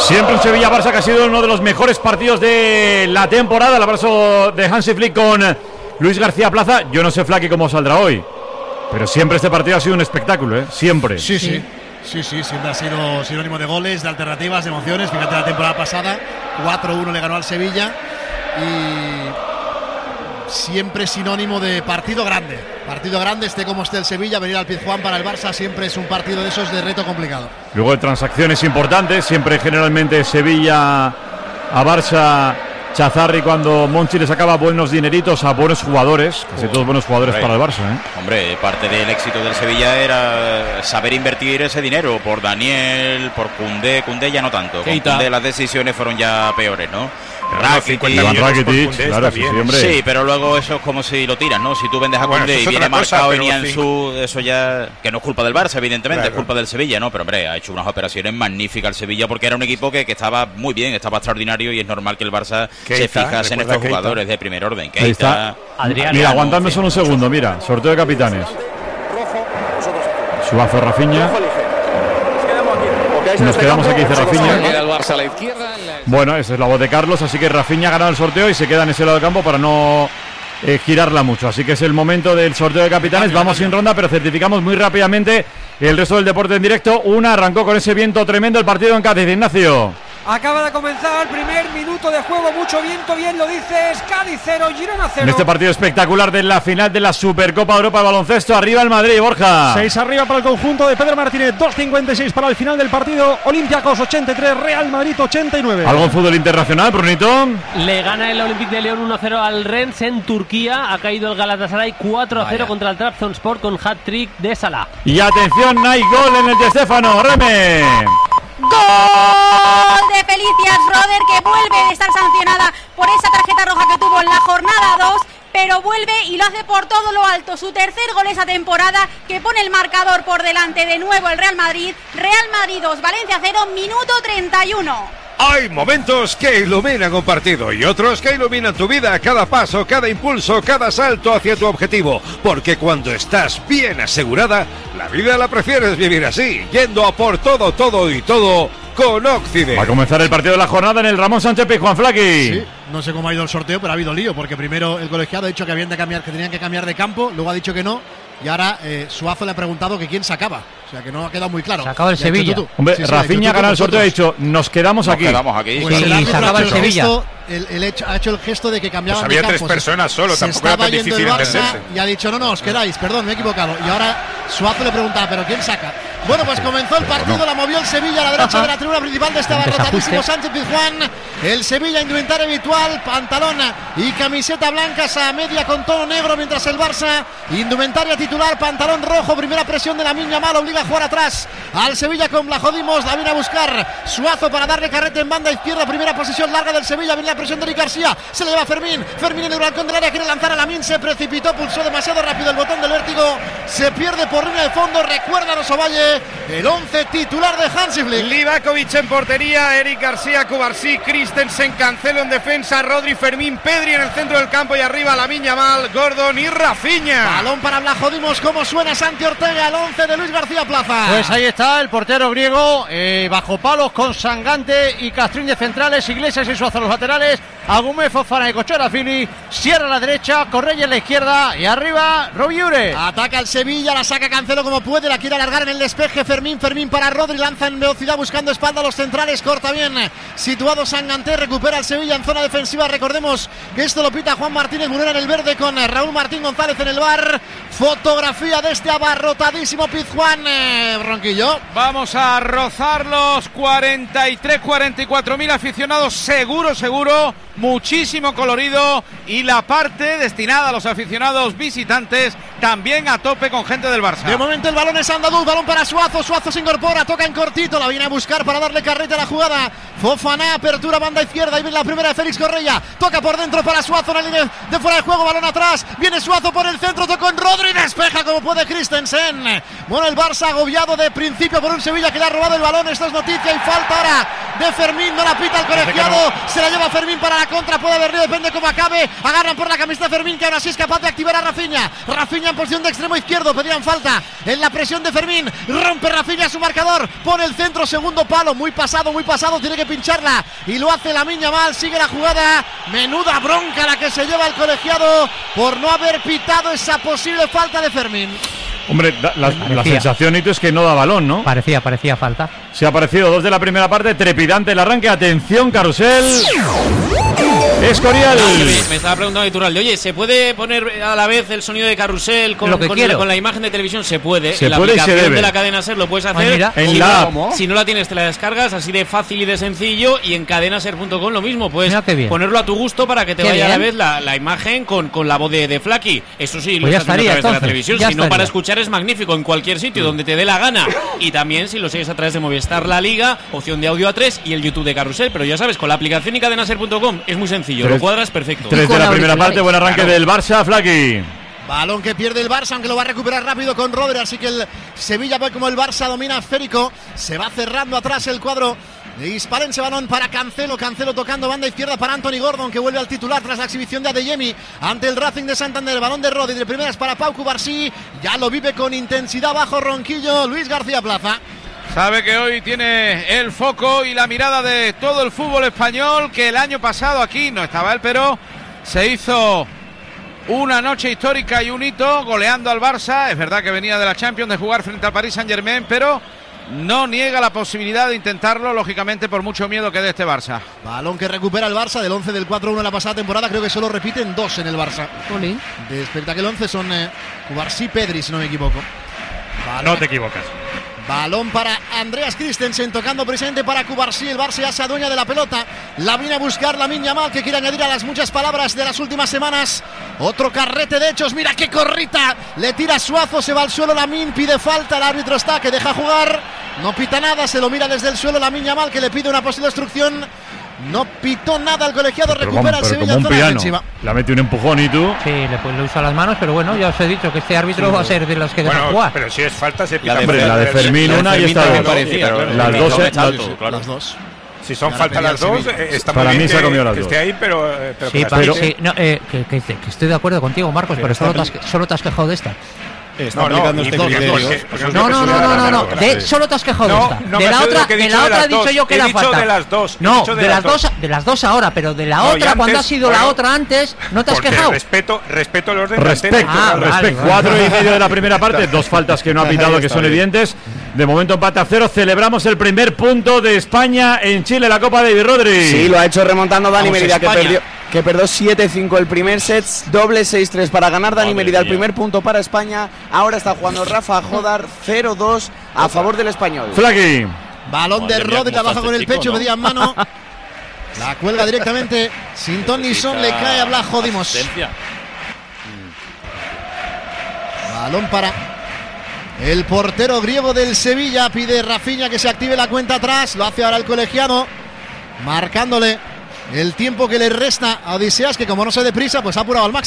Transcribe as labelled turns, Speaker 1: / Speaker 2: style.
Speaker 1: Siempre un Sevilla-Barça que ha sido uno de los mejores partidos de la temporada. El abrazo de Hansi Flick con Luis García Plaza. Yo no sé, Flaky, cómo saldrá hoy, pero siempre este partido ha sido un espectáculo, ¿eh? Siempre.
Speaker 2: Sí, siempre ha sido sinónimo de goles, de alternativas, de emociones. Fíjate, la temporada pasada 4-1 le ganó al Sevilla y siempre sinónimo de partido grande. Partido grande, esté como esté el Sevilla, venir al Pizjuán para el Barça siempre es un partido de esos de reto complicado.
Speaker 1: Luego de transacciones importantes, siempre generalmente Sevilla a Barça. Chazarri, cuando Monchi le sacaba buenos dineritos a buenos jugadores, casi todos buenos jugadores para el Barça, ¿eh?
Speaker 3: Hombre, parte del éxito del Sevilla era saber invertir ese dinero por Daniel, por Koundé ya no tanto. Con Koundé las decisiones fueron ya peores, ¿no?
Speaker 1: Rakitic, claro,
Speaker 3: sí, pero luego eso es como si lo tiras, ¿no? Si tú vendes a Koundé y viene marcado y Nianzú, eso ya, que no es culpa del Barça, evidentemente, es culpa del Sevilla, ¿no? Pero hombre, ha hecho unas operaciones magníficas el Sevilla porque era un equipo que estaba muy bien, estaba extraordinario y es normal que el Barça se fijase en estos jugadores de primer orden.
Speaker 1: Ahí está. Mira, aguantadme solo un segundo, mira, sorteo de capitanes. Suazo, Rafinha. Nos quedamos aquí, dice Rafinha. Bueno, esa es la voz de Carlos, así que Rafinha ha ganado el sorteo y se queda en ese lado del campo para no girarla mucho. Así que es el momento del sorteo de capitanes. Vamos sin ronda, pero certificamos muy rápidamente el resto del deporte en directo. Arrancó con ese viento tremendo el partido en Cádiz. Ignacio.
Speaker 4: Acaba de comenzar el primer minuto de juego, mucho viento, bien lo dices, Cádiz 0, Girona 0.
Speaker 1: En este partido espectacular de la final de la Supercopa de Europa de baloncesto, arriba el Madrid, Borja.
Speaker 5: 6 arriba para el conjunto de Pedro Martínez, 2.56 para el final del partido, Olympiacos 83, Real Madrid 89.
Speaker 1: ¿Algo en fútbol internacional, Brunito?
Speaker 6: Le gana el Olympique de León 1-0 al Rennes en Turquía, ha caído el Galatasaray 4-0 contra el Trabzonspor con hat-trick de Salah.
Speaker 1: Y atención, hay gol en el Di Stéfano, Reme.
Speaker 7: Gol de Felicias Roder, que vuelve de estar sancionada por esa tarjeta roja que tuvo en la jornada 2, pero vuelve y lo hace por todo lo alto. Su tercer gol esa temporada, que pone el marcador por delante de nuevo el Real Madrid. Real Madrid 2, Valencia 0, minuto 31.
Speaker 8: Hay momentos que iluminan un partido y otros que iluminan tu vida, cada paso, cada impulso, cada salto hacia tu objetivo. Porque cuando estás bien asegurada, la vida la prefieres vivir así, yendo a por todo, todo y todo con Occident.
Speaker 1: Va a comenzar el partido de la jornada en el Ramón Sánchez Pizjuán, Flaky.
Speaker 2: Sí, no sé cómo ha ido el sorteo, pero ha habido lío, porque primero el colegiado ha dicho que tenían que cambiar de campo, luego ha dicho que no. Y ahora Suazo le ha preguntado que quién sacaba. O sea que no ha quedado muy claro.
Speaker 5: Sacaba el Sevilla.
Speaker 1: Hombre, sí, Rafinha ha ganado el sorteo y ha dicho, nos quedamos aquí.
Speaker 2: Pues
Speaker 5: sí, sacaba el Sevilla.
Speaker 2: Ha hecho el gesto de que cambiaban
Speaker 8: pues había
Speaker 2: de campo.
Speaker 8: 3 personas solo,
Speaker 2: se
Speaker 8: tampoco era tan
Speaker 2: estaba yendo
Speaker 8: difícil
Speaker 2: el Barça
Speaker 8: entenderse.
Speaker 2: y ha dicho, no, os quedáis, perdón, me he equivocado. Y ahora Suazo le preguntaba, ¿pero quién saca? Bueno, pues comenzó el partido, la movió el Sevilla a la derecha de la tribuna principal de este abarrotadísimo Sánchez Pizjuán. El Sevilla, indumentaria habitual, pantalón y camiseta blancas a media con tono negro, mientras el Barça, indumentaria titular, pantalón rojo, primera presión de la Miña Mal, obliga a jugar atrás al Sevilla con Blajodimos, la viene a buscar Suazo para darle carrete en banda izquierda, primera posición larga del Sevilla, viene la presión de Eric García, se le lleva Fermín en el balcón del área, quiere lanzar a Lamin, se precipitó, pulsó demasiado rápido el botón del vértigo, se pierde por línea de fondo, recuerda a Ovalle, el 11 titular de Hansi Flick.
Speaker 9: Livakovic en portería, Eric García, Cubarsí, Christensen, Cancelo en defensa, Rodri, Fermín, Pedri en el centro del campo y arriba Lamine Yamal, Gordon y Rafinha.
Speaker 2: Balón para Blajodimos, cómo suena Santi Ortega, el 11 de Luis García Plaza.
Speaker 5: Pues ahí está el portero griego, bajo palos con Sangante y Castrín de centrales, Iglesias y Suazo los laterales, Agumé, Fofana y Cochora Fili, Sierra a la derecha, Correia en la izquierda y arriba Robiure.
Speaker 2: Ataca el Sevilla, la saca Cancelo como puede, la quiere alargar en el despeje Fermín para Rodri, lanza en velocidad buscando espalda a los centrales, corta bien, situado Sangante, recupera el Sevilla en zona defensiva, recordemos que esto lo pita Juan Martínez Munera en el verde con Raúl Martín González en el bar. Fotografía de este abarrotadísimo Pizjuán, Ronquillo.
Speaker 9: Vamos a rozar los 44.000 aficionados, seguro, muchísimo colorido y la parte destinada a los aficionados visitantes también a tope con gente del Barça.
Speaker 2: De momento el balón es andaluz, balón para Suazo, Suazo se incorpora, toca en cortito, la viene a buscar para darle carrete a la jugada. Fofana, apertura banda izquierda, y viene la primera de Félix Correia, toca por dentro para Suazo en la línea de fuera de juego, balón atrás, viene Suazo por el centro, toca con Rodri, despeja como puede Christensen. Bueno, el Barça agobiado de principio por un Sevilla que le ha robado el balón, esto es noticia y falta ahora de Fermín, no la pita el colegiado, se la lleva Fermín para la contra, puede haber, depende cómo acabe, agarran por la camiseta de Fermín, que ahora sí es capaz de activar a Rafinha en posición de extremo izquierdo, pedían falta en la presión de Fermín, rompe Rafinha su marcador, pone el centro, segundo palo, muy pasado, tiene que pincharla y lo hace Lamine Yamal, sigue la jugada, menuda bronca la que se lleva el colegiado por no haber pitado esa posible falta de Fermín.
Speaker 1: Hombre, la sensación, Hito, es que no da balón, ¿no?
Speaker 10: Parecía falta.
Speaker 1: Se ha aparecido 2 de la primera parte, trepidante el arranque, atención, carrusel. Escorial.
Speaker 11: Me estaba preguntando Iturralde, oye, ¿se puede poner a la vez el sonido de carrusel con la imagen de televisión? Se puede.
Speaker 1: Se
Speaker 11: en la
Speaker 1: puede
Speaker 11: aplicación
Speaker 1: y se debe.
Speaker 11: de la cadena SER lo puedes hacer.
Speaker 1: Mira, en la app.
Speaker 11: Si no la tienes, te la descargas, así de fácil y de sencillo. Y en cadenaser.com lo mismo, puedes ponerlo a tu gusto para que te vaya a la vez la imagen con la voz de Flaky. Eso sí,
Speaker 10: pues
Speaker 11: lo estás haciendo a través de la televisión. Si no, para
Speaker 10: escuchar
Speaker 11: es magnífico en cualquier sitio donde te dé la gana. Y también si lo sigues a través de Movistar La Liga, opción de audio A3 y el YouTube de Carrusel. Pero ya sabes, con la aplicación y cadenaser.com es muy sencillo, lo cuadras perfecto.
Speaker 1: 3 de la primera parte, buen arranque del Barça, Flaky.
Speaker 2: Balón que pierde el Barça, aunque lo va a recuperar rápido con Rodri, así que el Sevilla, como el Barça domina esférico, se va cerrando atrás el cuadro de Hispalense. Balón para Cancelo tocando banda izquierda para Anthony Gordon, que vuelve al titular tras la exhibición de Adeyemi ante el Racing de Santander. Balón de Rodri, de primeras para Pau Cubarsí, ya lo vive con intensidad bajo Ronquillo, Luis García Plaza.
Speaker 9: Sabe que hoy tiene el foco y la mirada de todo el fútbol español, que el año pasado aquí no estaba él, pero se hizo una noche histórica y un hito goleando al Barça. Es verdad que venía de la Champions, de jugar frente al Paris Saint-Germain, pero no niega la posibilidad de intentarlo, lógicamente por mucho miedo que dé este Barça.
Speaker 2: Balón que recupera el Barça del 11 del 4-1 en la pasada temporada, creo que solo repiten 2 en el Barça. Desperta que el 11 son Cubarsí, Pedri, si no me equivoco.
Speaker 1: No te equivocas.
Speaker 2: Balón para Andreas Christensen, tocando precisamente para Cubarsí. El Barça ya se adueña de la pelota. La viene a buscar Lamine Yamal, que quiere añadir a las muchas palabras de las últimas semanas. Otro carrete de hechos, mira qué corrita. Le tira Suazo, se va al suelo Lamine, pide falta. El árbitro está, que deja jugar. No pita nada, se lo mira desde el suelo Lamine Yamal, que le pide una posible obstrucción. No pitó nada el colegiado, recupera el Sevilla en zona defensiva.
Speaker 1: Le ha metido un empujón y tú.
Speaker 10: Sí, le usa las manos, pero bueno, ya os he dicho que este árbitro va a ser de los que dejan jugar.
Speaker 8: Pero si es falta, se pita.
Speaker 1: La de Fermín una y esta
Speaker 2: las dos.
Speaker 8: Si son falta las dos, está
Speaker 1: para
Speaker 8: muy
Speaker 1: mí
Speaker 8: bien
Speaker 1: se ha comido las
Speaker 8: que
Speaker 1: dos.
Speaker 8: esté ahí, pero
Speaker 10: que estoy de acuerdo contigo, Marcos, pero solo te has quejado de esta.
Speaker 12: Está aplicando este criterio.
Speaker 10: No. Solo te has quejado de esta. De la otra he dicho yo que era falta.
Speaker 8: De las dos.
Speaker 10: No, de las dos ahora, pero de la otra, cuando ha sido la otra antes, no te has quejado.
Speaker 8: Respeto el orden.
Speaker 1: Respecto. 4:30 de la primera parte, 2 faltas que no ha pitado, que son evidentes. De momento empate a 0. Celebramos el primer punto de España en Chile, la Copa David Rodri.
Speaker 12: Sí, lo ha hecho remontando Dani Merida, que perdió 7-5 el primer set, doble 6-3 para ganar Dani Merida. El primer punto para España. Ahora está jugando Rafa Jodar, 0-2 a favor del español.
Speaker 1: Flaky.
Speaker 2: Balón de Rodri, la baja con el pecho, pedía en mano. La cuelga directamente. Sin ton ni son, le cae a Blajo Dimos. Balón para el portero griego del Sevilla. Pide Rafinha que se active la cuenta atrás. Lo hace ahora el colegiado, marcándole el tiempo que le resta a Odiseas, que como no se deprisa, pues ha apurado al máximo.